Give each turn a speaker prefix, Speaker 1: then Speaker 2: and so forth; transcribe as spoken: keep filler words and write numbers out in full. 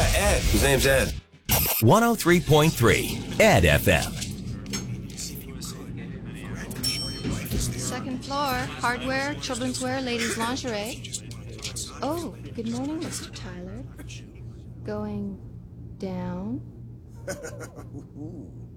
Speaker 1: Ed. His name's Ed.
Speaker 2: one oh three point three Ed F M.
Speaker 3: Second floor, hardware, children's wear, ladies' lingerie. Oh, good morning, Mister Tyler. Going down?